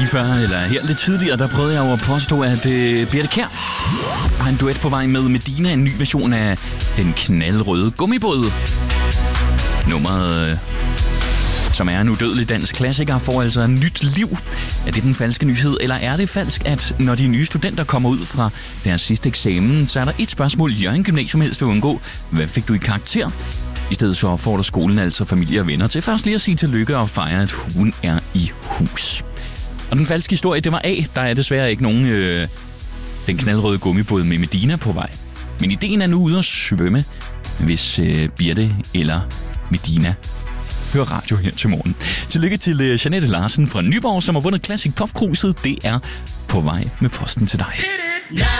Lige før, eller her lidt tidligere, der prøvede jeg jo at påstå, at Birthe Kjær har en duet på vej med Medina, en ny version af Den Knaldrøde Gummibåd. Nummeret, som er en udødelig dansk klassiker, får altså nyt liv. Er det den falske nyhed, eller er det falsk, at når de nye studenter kommer ud fra deres sidste eksamen, så er der et spørgsmål, Hjørring Gymnasium helst vil undgå. Hvad fik du i karakter? I stedet så opfordrer skolen altså familie og venner til først lige at sige tillykke og fejre, at hugen er i hus. Og den falske historie, det var A. Der er desværre ikke nogen Den Knaldrøde Gummibåd med Medina på vej. Men ideen er nu ude at svømme, hvis Birthe eller Medina hører radio her til morgen. Tillykke til Jeanette Larsen fra Nyborg, som har vundet Classic Pop Cruiset. Det er på vej med posten til dig.